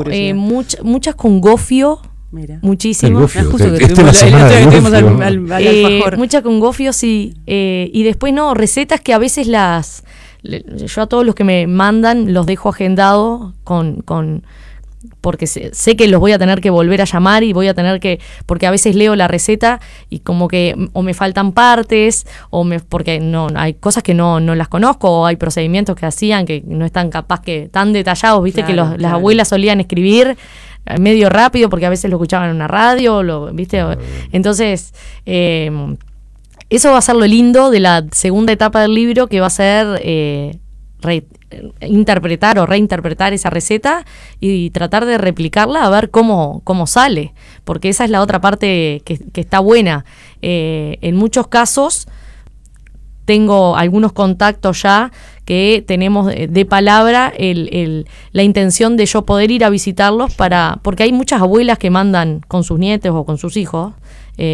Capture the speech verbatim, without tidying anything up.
eh, much, muchas con gofio. Mira. Muchísimo. El gofio, Justo que esta es tuvimos la la- semana el del otro día que gofio. tuvimos al- al Eh, alfajor. mucha con gofio, sí. Eh, y después no, recetas que a veces las... le- yo a todos los que me mandan los dejo agendados con... con porque sé, sé que los voy a tener que volver a llamar y voy a tener que... Porque a veces leo la receta y como que o me faltan partes o me porque no hay cosas que no, no las conozco o hay procedimientos que hacían que no están capaz que tan detallados, viste, Claro, que los, las claro. abuelas solían escribir medio rápido porque a veces lo escuchaban en una radio, lo, viste. Entonces, eh, eso va a ser lo lindo de la segunda etapa del libro, que va a ser eh, re, interpretar o reinterpretar esa receta y tratar de replicarla a ver cómo, cómo sale, porque esa es la otra parte que, que está buena. Eh, en muchos casos tengo algunos contactos ya que tenemos de, de palabra el, el, la intención de yo poder ir a visitarlos para, porque hay muchas abuelas que mandan con sus nietos o con sus hijos